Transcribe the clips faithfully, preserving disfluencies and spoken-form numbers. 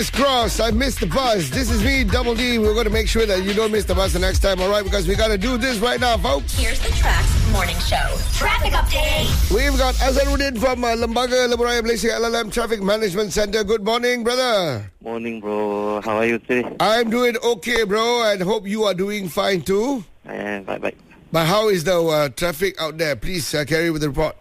Cross, I missed the bus. This is me, Double D. We're going to make sure that you don't miss the bus the next time, all right? Because we got to do this right now, folks. Here's the Trax Morning Show Traffic Update. We've got Azharuddin from uh, Lembaga Lebuh Malaysia L L M Traffic Management Center. Good morning, brother. Morning, bro. How are you today? I'm doing okay, bro, and hope you are doing fine too. Uh, bye bye. But how is the uh, traffic out there? Please uh, carry with the report.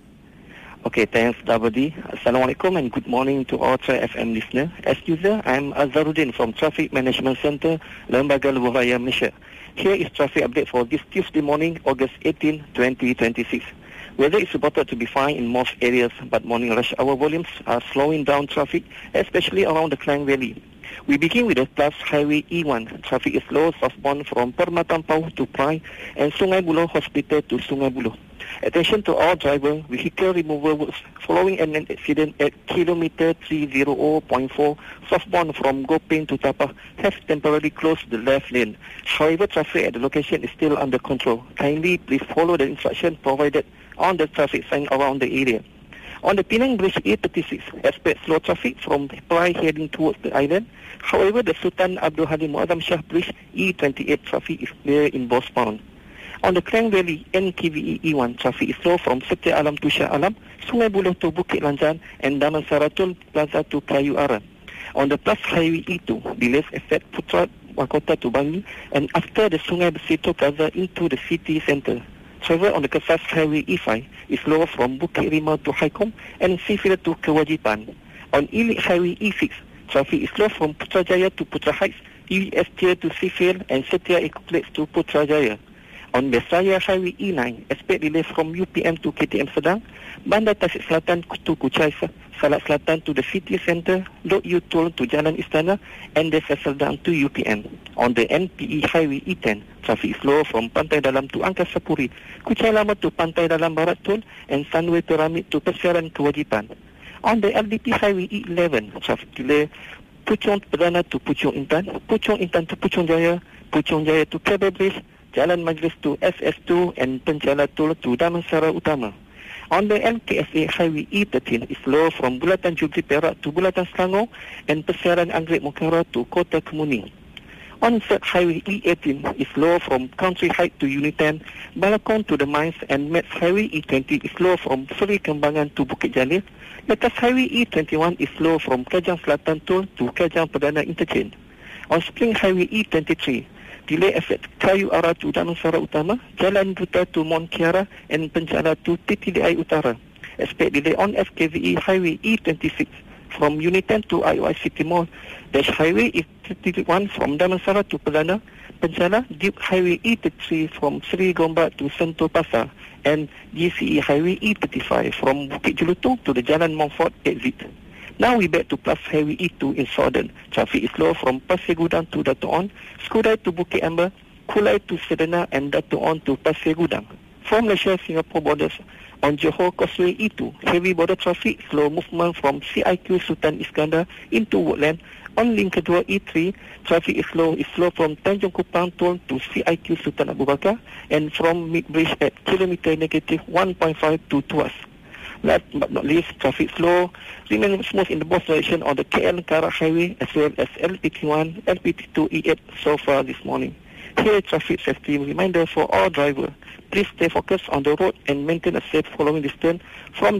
Okay, thanks, Double D. Assalamualaikum and good morning to all Tri F M listeners. As usual, I'm Azharuddin from Traffic Management Center, Lembaga Lebuh Malaysia. Here is traffic update for this Tuesday morning, August eighteenth, twenty twenty-six. Weather is reported to be fine in most areas, but morning rush hour volumes are slowing down traffic, especially around the Klang Valley. We begin with the Plus Highway E one. Traffic is slow southbound from Permatan Pauh to Prai and Sungai Buloh Hospital to Sungai Buloh. Attention to all drivers, vehicle removal works following an accident at kilometer three hundred point four southbound from Gopeng to Tapah have temporarily closed the left lane. However, traffic at the location is still under control. Kindly please follow the instructions provided on the traffic sign around the area. On the Penang Bridge A thirty-six, expect slow traffic from Prai heading towards the island. However, the Sultan Abdul Halim Muazzam Shah Bridge E twenty-eight traffic is clear in both bound. On the Klang Valley N K V E E one, traffic is slow from Setia Alam to Shah Alam, Sungai Buloh to Bukit Lanjan, and Damansara Toll Plaza to Kayu Ara. On the Plus Highway E two, delays affect Putra Mahkota to Bangi, and after the Sungai Besito Plaza into the city centre. Travel on the Kesas Highway E five is slow from Bukit Rimau to Haikom and Seafield to Kewajipan. On Elite Highway E six, traffic is slow from Putrajaya to Putra Heights, U S T to Seafield, and Setia Ecoplace to Putrajaya. On Besraya Highway E nine, expect delay from U P M to K T M Sedang, Bandar Tasik Selatan to Kuchai Salak Selatan to the city centre, Lok U Toll to Jalan Istana, and Desa Serdang to U P M. On the N P E Highway E ten, traffic is slow from Pantai Dalam to Angkasa Puri, Kuchai Lama to Pantai Dalam Barat Toll, and Sunway Pyramid to Persiaran Kewajipan. On the L D P Highway E eleven, traffic delay Puchong Perdana to Puchong Intan, Puchong Intan to Puchong Jaya, Puchong Jaya to Cable Bridge, Jalan Majlis to S S two, and Penchala Toll to Damansara Utama. On the L K S A Highway E thirteen is slow from Bulatan Jubli Perak to Bulatan Selangor and Persiaran Anggrek Mokara to Kota Kemuning. On Third Highway E eighteen is slow from Country Height to Unitan, Balakon to the Mines, and Mets Highway E twenty is slow from Seri Kembangan to Bukit Jalil. Lekas Highway E twenty-one is slow from Kajang Selatan Toll to Kajang Perdana Interchange. On Spring Highway E twenty-three, delay affect Kayu Ara to Damansara Utama, Jalan Duta to Mont Kiara, and Penchala to T T D I Utara. Expect delay on S K V E Highway E twenty-six from Unitan to I O I City Mall, Dash Highway E thirty-one from Damansara to Perdana, Penchala, Deep Highway E thirty-three from Seri Gombak to Sentul Pasar, and G C E Highway E thirty-five from Bukit Jelutong to the Jalan Montfort exit. Now we back to Plus Highway E two in Southern. Traffic is slow from Pasir Gudang to Dato' On, Skudai to Bukit Amber, Kulai to Sedana, and Dato' On to Pasir Gudang. From Malaysia-Singapore borders, on Johor Causeway E two, heavy border traffic, slow movement from C I Q Sultan Iskandar into Woodland. On link kedua E three, traffic is slow, is slow from Tanjung Kupang Toll to C I Q Sultan Abu Bakar, and from Mid-Bridge at kilometer negative one point five to Tuas. Last but not least, traffic slow remains smooth in the both direction on the K L Karak Highway as well as L P T one, L P T two E eight so far this morning. Here, traffic safety reminder for all drivers. Please stay focused on the road and maintain a safe following distance from